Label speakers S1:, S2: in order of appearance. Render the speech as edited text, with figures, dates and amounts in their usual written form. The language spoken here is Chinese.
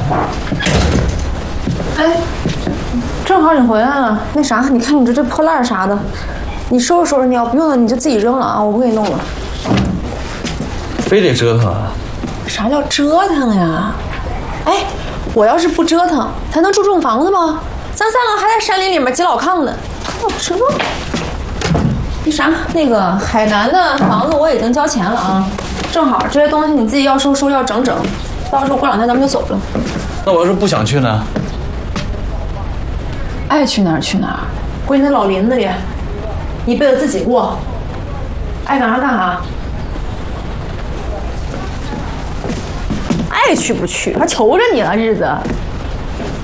S1: 哎，正好你回来了。那啥，你看你这破烂啥的，你收拾收拾。你要不用了，你就自己扔了啊，我不给你弄了。
S2: 非得折腾啊？
S1: 啥叫折腾呀？哎，我要是不折腾，还能住这种房子吗？咱三个还在山林里面挤老炕呢。我折腾。那啥，那个海南的房子我已经交钱了啊，正好这些东西你自己要收要整整，到时候过2天咱们就走了。
S2: 那我要是不想去呢？
S1: 爱去哪儿去哪儿，回你那老林子里，一辈子自己过，爱干啥干啥。爱去不去，还求着你了日子。